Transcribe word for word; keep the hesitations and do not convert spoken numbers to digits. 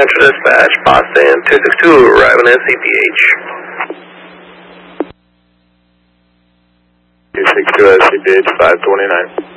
Central Dispatch, Boston two six two, arriving at C P H. two six two at C P H five twenty-nine.